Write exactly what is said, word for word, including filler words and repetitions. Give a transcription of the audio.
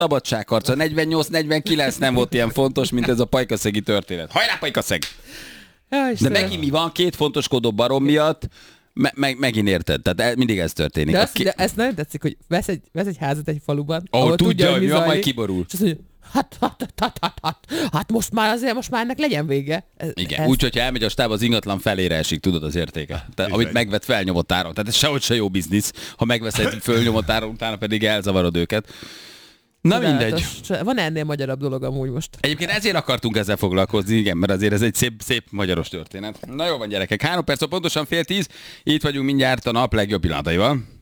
Szabadságharca, negyvennyolc negyvenkilenc nem volt ilyen fontos, mint ez a pajkaszegi történet. Hajrá, pajkaszeg! Ja, De megint mi van? Két fontoskodó barom miatt, me- me- megint érted, tehát mindig ez történik. De, A azt, ki- de ezt nagyon tetszik, hogy vesz egy, vesz egy házat egy faluban, ahol tudja, hogy mi van, zajlik, majd kiborul. és azt mondja, hát, hát, hát, hát, hát, hát most már azért, most már ennek legyen vége. Ez, Igen, ez- úgy, hogyha elmegy a stáb, az ingatlan felére esik, tudod az értéke. Te, amit megvet felnyomott áron. Tehát ez sehogy se jó biznisz, ha megvesz egy fölnyomott áron, utána pedig elzavarod őket. Na mindegy. Van ennél magyarabb dolog amúgy most. Egyébként ezért akartunk ezzel foglalkozni, igen, mert azért ez egy szép, szép magyaros történet. Na jó van, gyerekek, három perc, pontosan fél tíz, itt vagyunk mindjárt a nap legjobb pillanataival.